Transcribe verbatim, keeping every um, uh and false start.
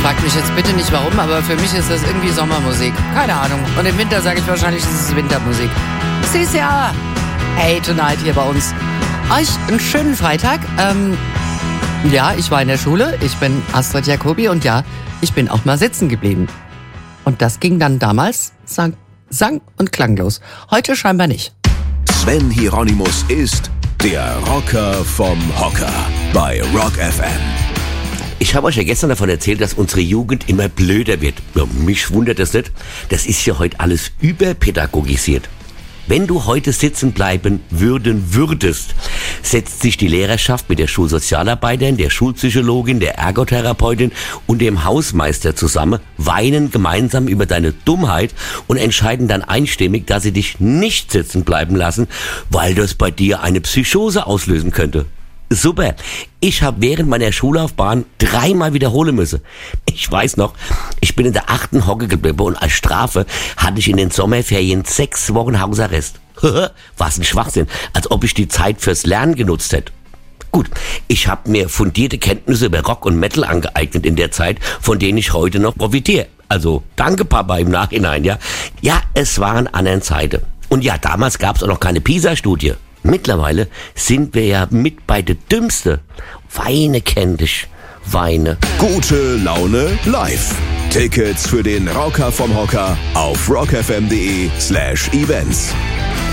Fragt mich jetzt bitte nicht warum, aber für mich ist das irgendwie Sommermusik. Keine Ahnung. Und im Winter sage ich wahrscheinlich, es ist Wintermusik. Siehst ja. Hey, Tonight hier bei uns. Euch einen schönen Freitag. Ähm, ja, ich war in der Schule. Ich bin Astrid Jacobi und ja, ich bin auch mal sitzen geblieben. Und das ging dann damals sang, sang und klanglos. Heute scheinbar nicht. Sven Hieronymus ist der Rocker vom Hocker bei Rock F M. Ich habe euch ja gestern davon erzählt, dass unsere Jugend immer blöder wird. Ja, mich wundert das nicht. Das ist ja heute alles überpädagogisiert. Wenn du heute sitzen bleiben würden würdest, setzt sich die Lehrerschaft mit der Schulsozialarbeiterin, der Schulpsychologin, der Ergotherapeutin und dem Hausmeister zusammen, weinen gemeinsam über deine Dummheit und entscheiden dann einstimmig, dass sie dich nicht sitzen bleiben lassen, weil das bei dir eine Psychose auslösen könnte. Super. Ich habe während meiner Schullaufbahn dreimal wiederholen müssen. Ich weiß noch, ich bin in der achten Hocke geblieben und als Strafe hatte ich in den Sommerferien sechs Wochen Hausarrest. Was ein Schwachsinn, als ob ich die Zeit fürs Lernen genutzt hätte. Gut, ich habe mir fundierte Kenntnisse über Rock und Metal angeeignet in der Zeit, von denen ich heute noch profitiere. Also danke Papa im Nachhinein, ja. Ja, es waren anderen Zeiten. Und ja, damals gab es auch noch keine PISA-Studie. Mittlerweile sind wir ja mit bei der Dümmste. Weine kenn dich, weine. Gute Laune live. Tickets für den Rocker vom Hocker auf rockfm.de slash events.